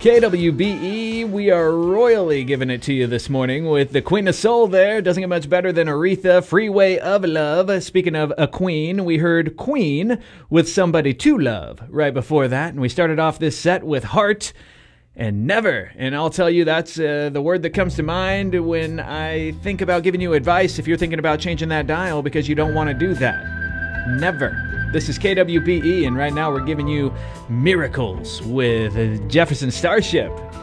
KWBE, we are royally giving it to you this morning with the Queen of Soul there. Doesn't get much better than Aretha, Freeway of Love. Speaking of a queen, we heard Queen with Somebody to Love right before that. And we started off this set with Heart and Never. And I'll tell you, that's the word that comes to mind when I think about giving you advice if you're thinking about changing that dial because you don't want to do that. Never. This is KWBE, and right now we're giving you Miracles with Jefferson Starship.